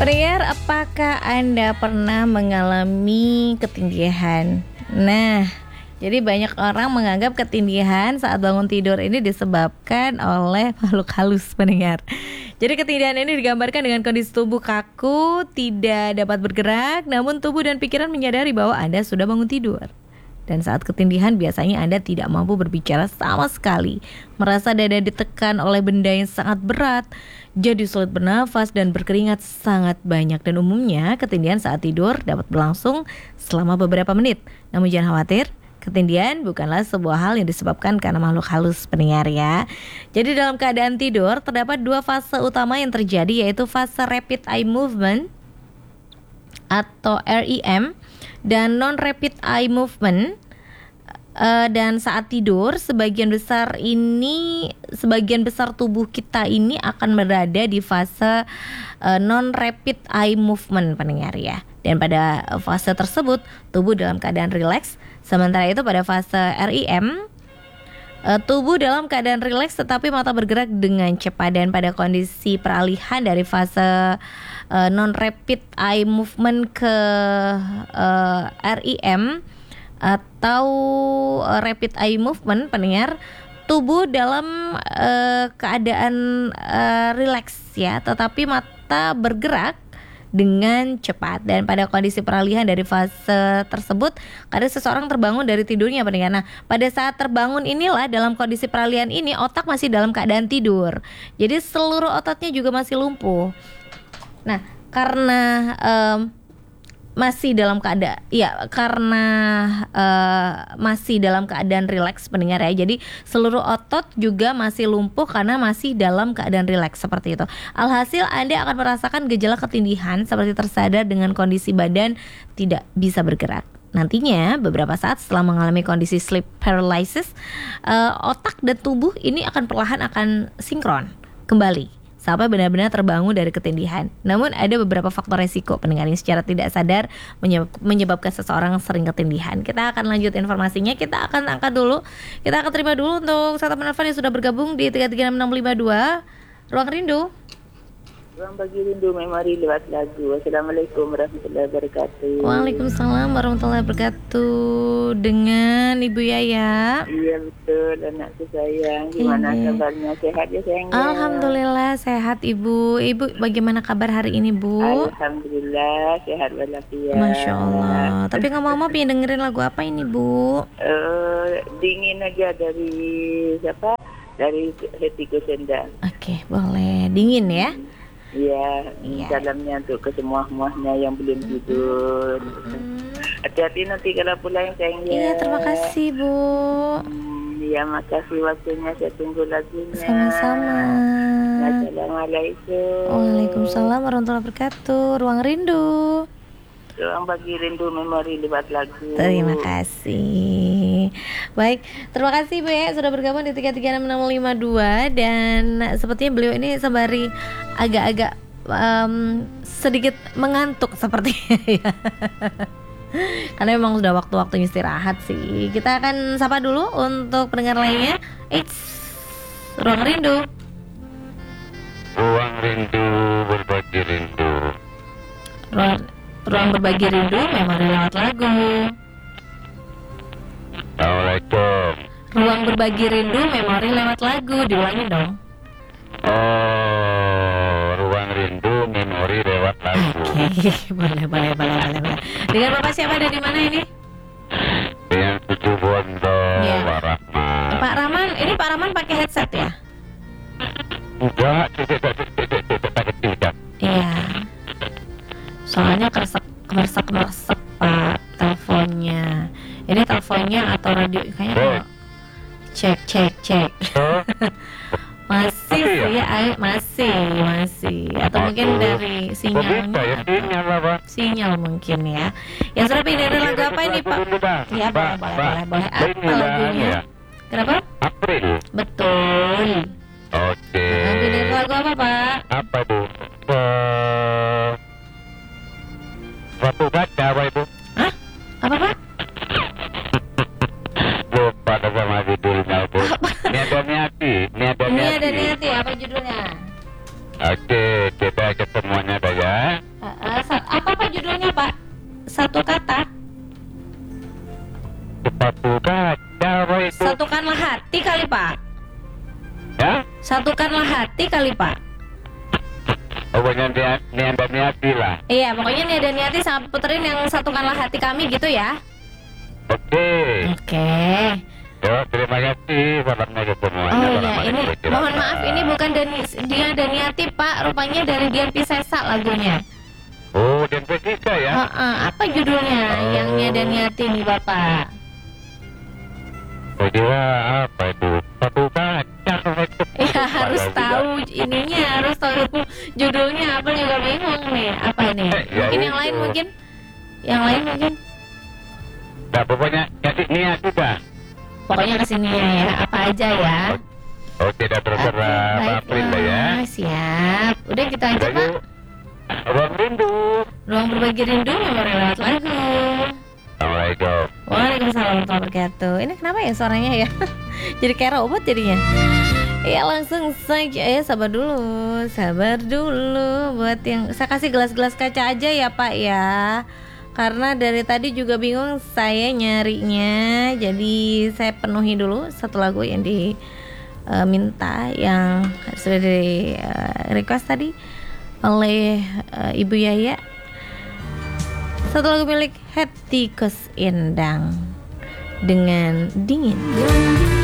Pendengar, apakah Anda pernah mengalami ketindihan? Nah, jadi banyak orang menganggap ketindihan saat bangun tidur ini disebabkan oleh makhluk halus, pendengar. Jadi ketindihan ini digambarkan dengan kondisi tubuh kaku, tidak dapat bergerak, namun tubuh dan pikiran menyadari bahwa Anda sudah bangun tidur. Dan saat ketindihan biasanya Anda tidak mampu berbicara sama sekali, merasa dada ditekan oleh benda yang sangat berat, jadi sulit bernafas dan berkeringat sangat banyak. Dan umumnya ketindihan saat tidur dapat berlangsung selama beberapa menit. Namun jangan khawatir, ketindihan bukanlah sebuah hal yang disebabkan karena makhluk halus, pendengar ya. Jadi dalam keadaan tidur terdapat dua fase utama yang terjadi, yaitu fase rapid eye movement atau REM dan non-rapid eye movement. Dan saat tidur sebagian besar tubuh kita ini akan berada di fase non-rapid eye movement, pendengar ya. Dan pada fase tersebut tubuh dalam keadaan rileks. Sementara itu pada fase REM tubuh dalam keadaan rileks tetapi mata bergerak dengan cepat. Dan pada kondisi peralihan dari fase non-rapid eye movement ke REM atau rapid eye movement, pendengar, tubuh dalam keadaan rileks ya, tetapi mata bergerak dengan cepat. Dan pada kondisi peralihan dari fase tersebut, kadang seseorang terbangun dari tidurnya, pendengar. Nah, pada saat terbangun inilah, dalam kondisi peralihan ini otak masih dalam keadaan tidur. Jadi seluruh ototnya juga masih lumpuh. Nah, karena masih dalam keadaan masih dalam keadaan rileks, pendengar ya. Jadi seluruh otot juga masih lumpuh karena masih dalam keadaan rileks seperti itu. Alhasil Anda akan merasakan gejala ketindihan seperti tersadar dengan kondisi badan tidak bisa bergerak. Nantinya beberapa saat setelah mengalami kondisi sleep paralysis, otak dan tubuh ini akan perlahan akan sinkron kembali sampai benar-benar terbangun dari ketindihan. Namun ada beberapa faktor resiko, pendengar, yang secara tidak sadar menyebabkan seseorang sering ketindihan. Kita akan lanjut informasinya. Kita akan angkat dulu. Kita akan terima dulu untuk satu penelpon yang sudah bergabung di 336652 Ruang Rindu. Ruang Bagi Rindu Memori lewat lagu. Assalamualaikum warahmatullahi wabarakatuh. Waalaikumsalam warahmatullahi wabarakatuh. Dengan Ibu Yaya. Iya betul, anakku sayang. Gimana kabarnya? Sehat ya sayang? Alhamdulillah sehat Ibu. Ibu bagaimana kabar hari ini, Bu? Alhamdulillah sehat walafiat. Masya Allah. Tapi ngomong-ngomong pengen dengerin lagu apa ini, Bu? Dingin aja dari siapa? Dari Hetiko Senda. Oke, boleh. Dingin ya? Iya, salamnya untuk ke semua muahnya yang belum tidur. Hati-hati nanti kalau pulang sayang ya. Iya, terima kasih Bu. Ya, makasih waktunya, saya tunggu lagunya. Sama-sama. Assalamualaikum. Waalaikumsalam warahmatullahi wabarakatuh. Ruang Rindu. Ruang Bagi Rindu Memori lewat lagu. Terima kasih. Baik, terima kasih Bu ya sudah bergabung di 336652. Dan sepertinya beliau ini sembari agak-agak sedikit mengantuk sepertinya ya. Karena memang sudah waktu-waktunya istirahat sih. Kita akan sapa dulu untuk pendengar lainnya. Ruang Rindu. Ruang Rindu berbagi rindu. Ruang berbagi rindu, memori lewat lagu. Assalamualaikum. Ruang berbagi rindu, memori lewat lagu. Diulangi dong. Ruang rindu, memori lewat lagu. Oke, boleh. Dengan Bapak siapa dan di mana ini? Yang Tujuh Bondo, Ya. Pak Rahman. Pak Rahman, ini Pak Rahman pakai headset ya? Enggak, tidak. Iya. Soalnya kemersek Pak teleponnya. Ini teleponnya atau radio kayaknya cek. Masih sih ya, masih. Atau mungkin dari sinyalnya atau sinyal mungkin ya. Yang sudah pilih dari lagu apa ini Pak? Ya boleh. Apa lagunya? Kenapa? April. Betul. Oke. Pilih dari lagu apa Pak? Apa Bu? Batu kaca apa itu? Hah? Apa Pak? Lupa sama judulnya Bu. Niada niati. Ini ada niati, apa judulnya? Oke, kita ketemuannya dah ya. kali Pak? Pokoknya niat dan niati lah. Iya, pokoknya nih ada niati sama puterin yang satukanlah hati kami gitu ya. Oke. Oke. Yo, terima kasih salamnya ke semuanya. Oh iya, ini mohon maaf ini bukan dia Daniati Pak, rupanya dari Dian Piscesa lagunya. Oh, dan Pesika ya? Apa judulnya yang Nia Daniati nih Bapak? Oh dia apa itu? Satu baca. Ya harus tahu ininya, harus tahu judulnya. Apa juga bingung nih, apa nih? Ya Mungkin yang itu. lain mungkin? Yang lain mungkin? Nah, pokoknya kasih niat juga. Pokoknya kesini ya, apa aja ya. Oke, dah terserah Pak April lah ya. Siap. Udah kita aja Udah Pak. yuk. Ruang rindu. Ruang berbagi rindu memori lewat lagu. Assalamualaikum. Waalaikumsalam warahmatullahi wabarakatuh. Ini kenapa ya suaranya ya? Jadi kayak robot jadinya. Ya langsung saja sabar dulu buat yang saya kasih gelas-gelas kaca aja ya Pak ya. Karena dari tadi juga bingung saya nyarinya. Jadi saya penuhi dulu satu lagu yang diminta yang sudah di request tadi oleh Ibu Yaya. Satu lagu milik Hetty Koes Endang dengan Dingin.